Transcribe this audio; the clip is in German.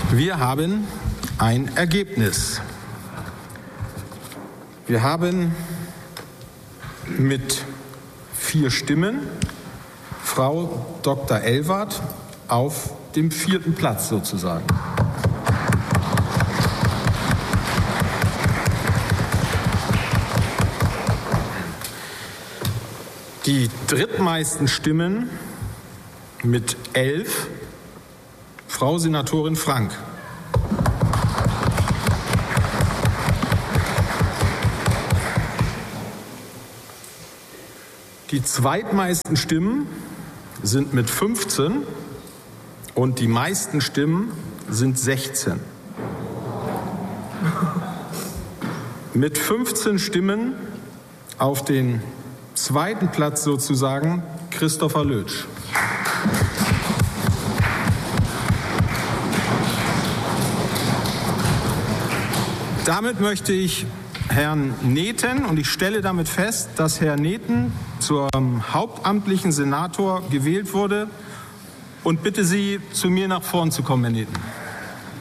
Wir haben ein Ergebnis. Wir haben mit 4 Stimmen Frau Dr. Elwart auf dem 4. Platz sozusagen. Die drittmeisten Stimmen mit 11 Frau Senatorin Frank. Die zweitmeisten Stimmen sind mit 15 und die meisten Stimmen sind 16. Mit 15 Stimmen auf den 2. Platz sozusagen Christopher Lötsch. Damit möchte ich Herrn Neten, und ich stelle damit fest, dass Herr Neten zum hauptamtlichen Senator gewählt wurde, und bitte Sie, zu mir nach vorn zu kommen, Herr Neten.